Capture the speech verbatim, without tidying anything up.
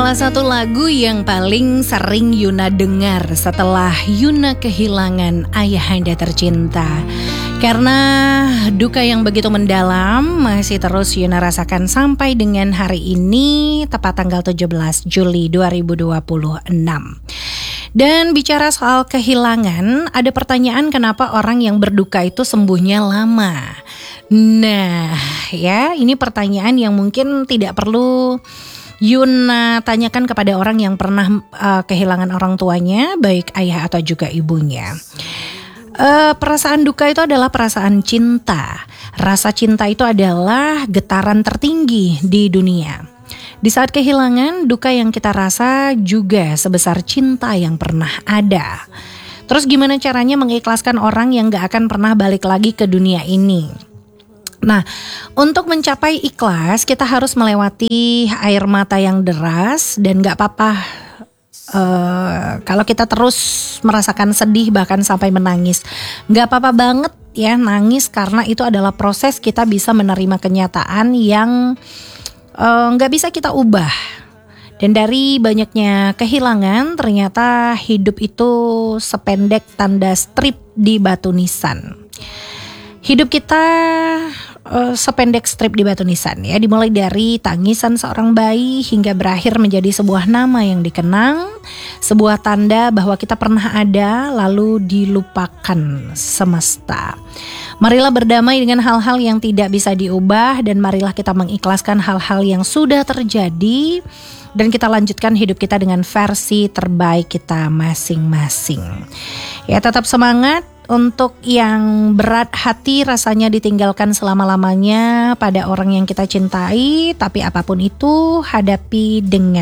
Salah satu lagu yang paling sering Yuna dengar setelah Yuna kehilangan ayahanda tercinta. Karena duka yang begitu mendalam masih terus Yuna rasakan sampai dengan hari ini, tepat tanggal tujuh belas Juli dua ribu dua puluh enam. Dan bicara soal kehilangan, ada pertanyaan kenapa orang yang berduka itu sembuhnya lama. Nah, ya ini pertanyaan yang mungkin tidak perlu Yuna tanyakan kepada orang yang pernah uh, kehilangan orang tuanya, baik ayah atau juga ibunya. Uh, perasaan duka itu adalah perasaan cinta. Rasa cinta itu adalah getaran tertinggi di dunia. Di saat kehilangan, duka yang kita rasa juga sebesar cinta yang pernah ada. Terus gimana caranya mengikhlaskan orang yang gak akan pernah balik lagi ke dunia ini? Nah, untuk mencapai ikhlas kita harus melewati air mata yang deras dan gak apa-apa uh, kalau kita terus merasakan sedih bahkan sampai menangis. Gak apa-apa banget ya nangis, karena itu adalah proses kita bisa menerima kenyataan yang nggak uh, bisa kita ubah. Dan dari banyaknya kehilangan, ternyata hidup itu sependek tanda strip di batu nisan. Hidup kita uh, sependek strip di batu nisan ya, dimulai dari tangisan seorang bayi hingga berakhir menjadi sebuah nama yang dikenang, sebuah tanda bahwa kita pernah ada lalu dilupakan semesta. Marilah berdamai dengan hal-hal yang tidak bisa diubah, dan marilah kita mengikhlaskan hal-hal yang sudah terjadi, dan kita lanjutkan hidup kita dengan versi terbaik kita masing-masing. Ya, tetap semangat. Untuk yang berat hati rasanya ditinggalkan selama-lamanya pada orang yang kita cintai, tapi apapun itu hadapi dengan